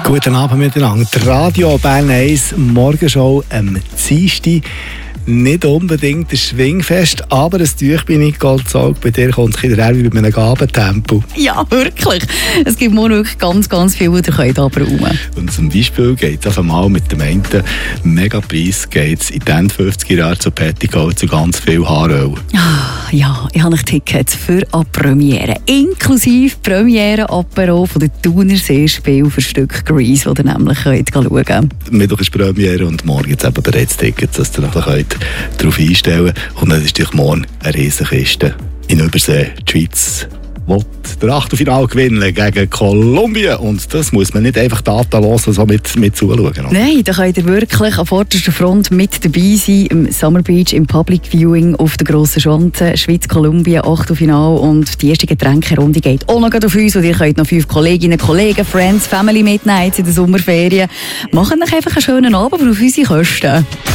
Guten Abend miteinander. Die Radio Bern 1 Morgenshow am Dienstag. Nicht unbedingt ein Schwingfest, aber ein Tüchbein Goldsalg. Bei dir kommt es wieder wie bei einem Gabentempo. Ja, wirklich. Es gibt morgen wirklich ganz viel, die könnt aber rum. Und zum Beispiel geht es einmal mit dem einen Megapreis geht's in den 50er Jahren zu Petticoat zu ganz viel Haaröl. Ja, ich habe ein Ticket für eine Premiere. Inklusive Premiere-Apero von der Thuner Seespiel für Stück Grease, wo ihr nämlich schauen könnt. Mittwoch ist Premiere und morgen gibt es eben bereits Tickets, dass ihr noch darauf einstellen könnt. Und dann ist natürlich morgen eine Riesenkiste in Übersee. Die Schweiz will das Achtelfinale gewinnen gegen Kolumbien. Und das muss man nicht einfach datenlos so mit zuschauen. Oder? Nein, da könnt ihr wirklich an vorderster Front mit dabei sein. Im Summer Beach, im Public Viewing auf der grossen Schanze. Schweiz-Kolumbien, Achtelfinale. Und die erste Getränkerunde geht auch noch auf uns. Und ihr könnt noch 5 Kolleginnen, Kollegen, Friends, Family mitnehmen in der Sommerferien. Macht euch einfach einen schönen Abend auf unsere Kosten.